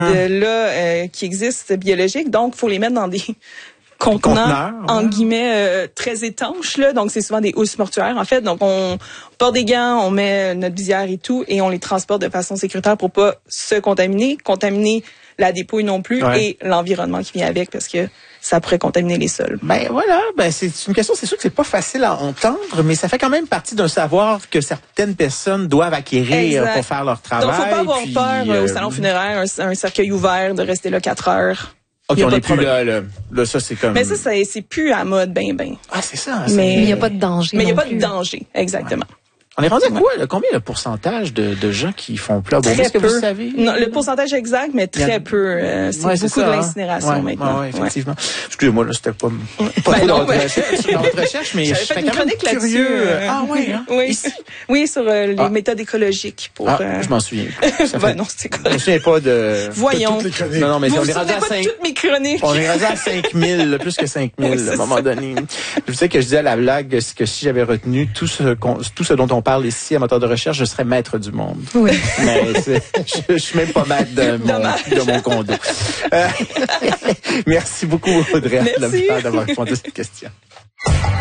là qui existent biologiques, donc faut les mettre dans des contenants en guillemets très étanches là, donc c'est souvent des housses mortuaires en fait. Donc on porte des gants, on met notre visière et tout, et on les transporte de façon sécuritaire pour pas se contaminer la dépouille non plus et l'environnement qui vient avec, parce que ça pourrait contaminer les sols. Ben voilà, c'est une question, c'est sûr que c'est pas facile à entendre, mais ça fait quand même partie d'un savoir que certaines personnes doivent acquérir pour faire leur travail. Donc faut pas avoir peur au salon funéraire, un cercueil ouvert, de rester là 4 heures. OK, on n'est plus là, ça c'est comme... Mais ça c'est plus à mode ben. Ah, c'est ça. Mais il n'y a pas de danger. Mais il n'y a pas de danger, exactement. Ouais. On est rendu à quoi, là? Combien le pourcentage de gens qui font plat? Bon, est-ce que vous savez? Non, le pourcentage exact, mais très peu. C'est beaucoup de l'incinération maintenant. Oui, effectivement. Excusez-moi, là, c'était pas trop dans votre recherche, mais je suis quand même curieux. Ah oui, hein? Oui, sur les méthodes écologiques. Je m'en souviens. Non, c'est quoi? Je me souviens pas de... Voyons. Non, mais on est rendu à 5... toutes mes chroniques. On est rendu à 5000, plus que 5000 à un moment donné. Je sais que je disais à la blague que si j'avais retenu tout ce dont on parle ici à Moteur de recherche, je serais maître du monde. Oui. Mais je suis même pas maître de mon condo. Merci beaucoup, Audrey, d'avoir répondu à cette question.